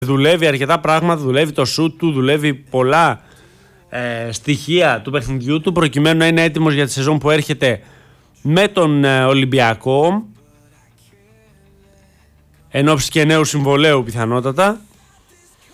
δουλεύει αρκετά πράγματα, δουλεύει το σουτ του, δουλεύει πολλά στοιχεία του παιχνιδιού του προκειμένου να είναι έτοιμος για τη σεζόν που έρχεται με τον Ολυμπιακό εν ώψη και νέου συμβολέου πιθανότατα.